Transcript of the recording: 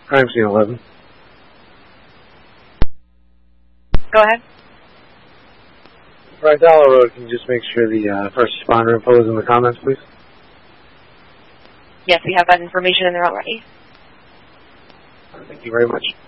Crime scene 11. Go ahead. Right, Dollar Road, can you just make sure the first responder info is in the comments, please? Yes, we have that information in there already. Thank you very much.